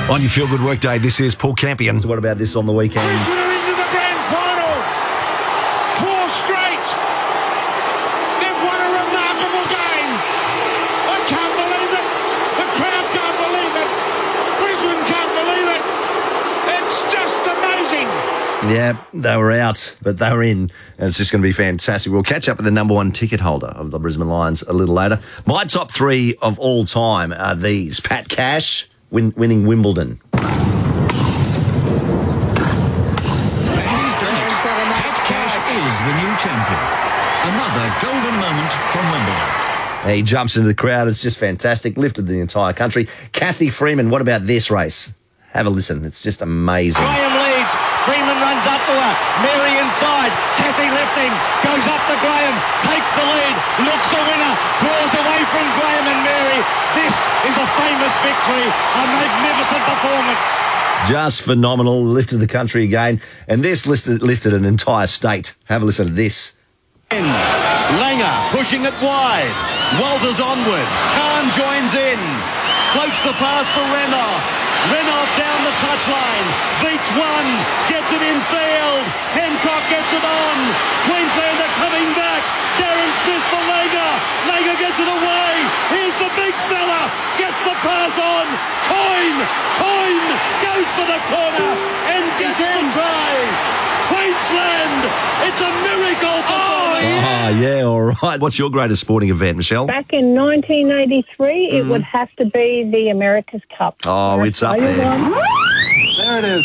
On your Feel Good Workday, this is Paul Campion. What about this on the weekend? Brisbane are into the grand final. 4 straight. They've won a remarkable game. I can't believe it. The crowd can't believe it. Brisbane can't believe it. It's just amazing. Yeah, they were out, but they were in, and it's just going to be fantastic. We'll catch up with the number 1 ticket holder of the Brisbane Lions a little later. My top 3 of all time are these. Pat Cash winning Wimbledon. And he's done it. Pat Cash is the new champion. Another golden moment from Wimbledon. He jumps into the crowd. It's just fantastic. Lifted the entire country. Kathy Freeman, what about this race? Have a listen. It's just amazing. Graham leads. Freeman runs up to her. Mary inside. Kathy lifting. Goes up to Graham. Takes the lead. Looks a winner. Draws away from Graham and Mary. This is a famous victory. A magnificent performance. Just phenomenal. Lifted the country again. And this lifted an entire state. Have a listen to this. Langer pushing it wide. Walters onward. Khan joins in. Floats the pass for Renoff. Renoff down the touchline. Beats one. Gets it in field. Hancock gets it on. Queenslander coming back. Darren Smith for Langer. Langer gets it away. Here's the big fella. Gets the pass on. Coyne goes for the corner and gets the try. Queensland. It's a miracle. Oh, yeah, all right. What's your greatest sporting event, Michelle? Back in 1983, it would have to be the America's Cup. Oh, it's up there. There it is.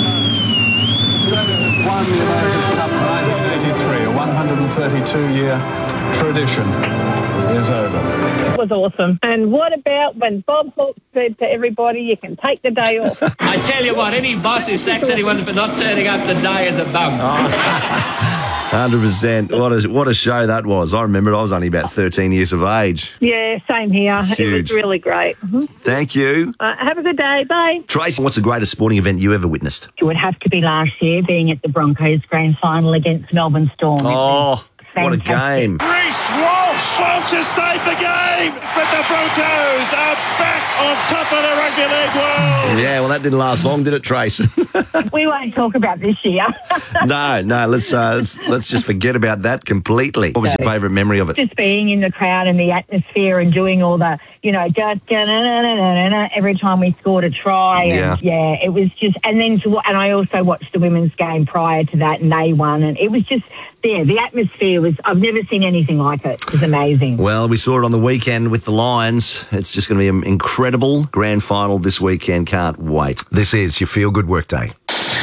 Won the America's Cup in 1983. A 132-year tradition is over. It was awesome. And what about when Bob Hawke said to everybody, you can take the day off? I tell you what, any boss who sacks anyone for not turning up today is a bum. 100%. What a show that was. I remember I was only about 13 years of age. Yeah, same here. Huge. It was really great. Mm-hmm. Thank you. Have a good day. Bye. Tracy, what's the greatest sporting event you ever witnessed? It would have to be last year, being at the Broncos grand final against Melbourne Storm. Oh, what a game. Reece Walsh. Walsh has saved the game. But the Broncos are back on top of the rugby league world. Yeah, well, that didn't last long, did it, Trace? We won't talk about this year. No, let's just forget about that completely. What was your favourite memory of it? Just being in the crowd and the atmosphere and doing all the, every time we scored a try. And yeah, it was just, and I also watched the women's game prior to that and they won. And it was just, the atmosphere was, I've never seen anything like it. It was amazing. Well, we saw it on the weekend with the Lions. It's just going to be an incredible grand final this weekend. Can't wait. This is your Feel Good Workday.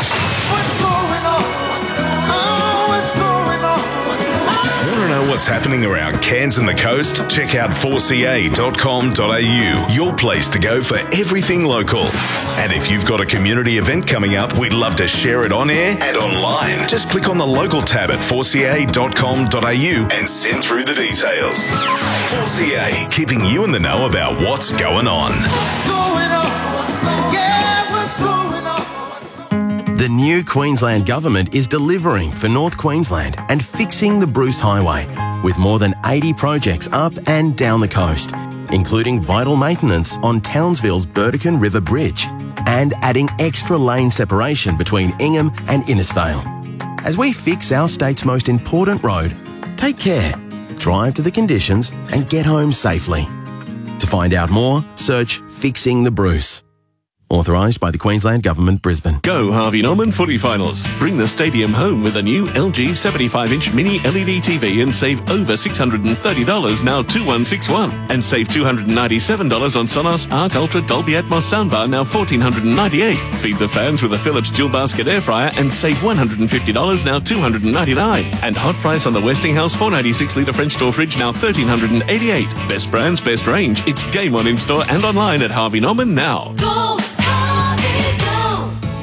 What's happening around Cairns and the coast? Check out 4ca.com.au, your place to go for everything local. And if you've got a community event coming up, we'd love to share it on air and online. Just click on the local tab at 4ca.com.au and send through the details. 4ca, keeping you in the know about what's going on. What's going on? What's going on? The new Queensland Government is delivering for North Queensland and fixing the Bruce Highway with more than 80 projects up and down the coast, including vital maintenance on Townsville's Burdekin River Bridge and adding extra lane separation between Ingham and Innisfail. As we fix our state's most important road, take care, drive to the conditions and get home safely. To find out more, search Fixing the Bruce. Authorised by the Queensland Government, Brisbane. Go Harvey Norman footy finals. Bring the stadium home with a new LG 75-inch mini LED TV and save over $630, now 2161. And save $297 on Sonos Arc Ultra Dolby Atmos soundbar, now $1,498. Feed the fans with a Philips dual basket air fryer and save $150, now $299. And hot price on the Westinghouse 496-litre French door fridge, now $1,388. Best brands, best range. It's game on in-store and online at Harvey Norman now.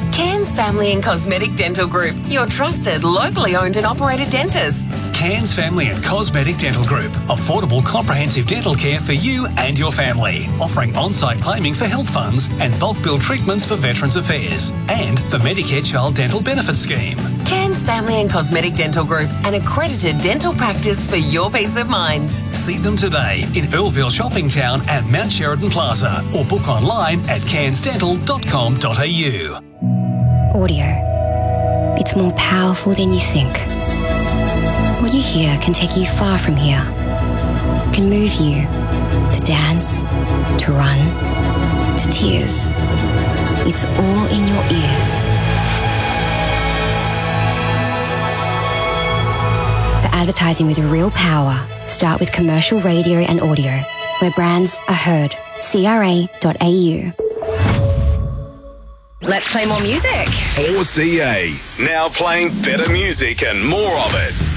Cairns Family and Cosmetic Dental Group, your trusted, locally owned and operated dentists. Cairns Family and Cosmetic Dental Group. Affordable, comprehensive dental care for you and your family. Offering on-site claiming for health funds and bulk bill treatments for Veterans Affairs. And the Medicare Child Dental Benefit Scheme. Cairns Family and Cosmetic Dental Group, an accredited dental practice for your peace of mind. See them today in Earlville Shopping Town and Mount Sheridan Plaza, or book online at cairnsdental.com.au. Audio. It's more powerful than you think. What you hear can take you far from here. It can move you to dance, to run, to tears. It's all in your ears. For advertising with real power, start with commercial radio and audio, where brands are heard. CRA.au. Let's play more music. 4CA, now playing better music and more of it.